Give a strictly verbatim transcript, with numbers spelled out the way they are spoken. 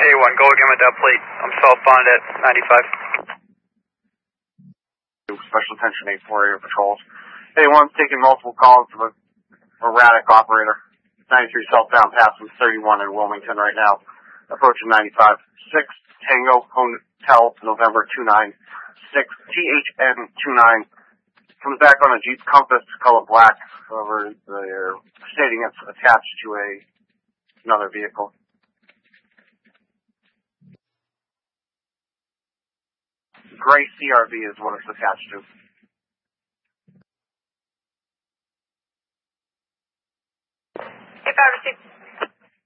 A one, go again with that plate. I'm southbound at ninety-five. Special Attention eight four Area Patrols. A one, taking multiple calls of a erratic operator. ninety-three southbound passing thirty-one in Wilmington right now. Approaching ninety-five. six Tango Hotel November two nine six T H N two nine. Comes back on a Jeep Compass, color black. However, they're stating it's attached to a another vehicle. Gray C R V is what it's attached to.